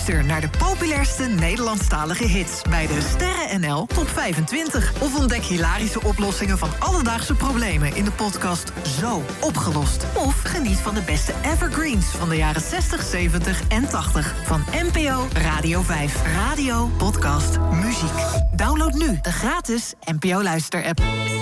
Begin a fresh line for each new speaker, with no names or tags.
Luister naar de populairste Nederlandstalige hits bij de Sterren NL Top 25. Of ontdek hilarische oplossingen van alledaagse problemen in de podcast Zo Opgelost. Of geniet van de beste evergreens van de jaren 60, 70 en 80 van NPO Radio 5. Radio, podcast, muziek. Download nu de gratis NPO Luister-app.